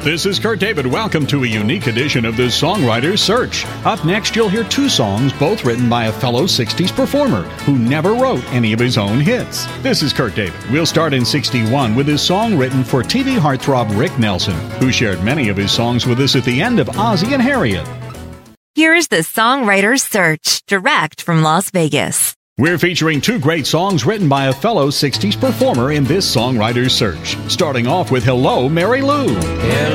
This is Kurt David. Welcome to a unique edition of the Songwriter's Search. Up next, you'll hear two songs, both written by a fellow 60s performer who never wrote any of his own hits. This is Kurt David. We'll start in 61 with his song written for TV heartthrob Rick Nelson, who shared many of his songs with us at the end of Ozzie and Harriet. Here's the Songwriter's Search, direct from Las Vegas. We're featuring two great songs written by a fellow 60s performer in this Songwriter's Search. Starting off with Hello, Mary Lou.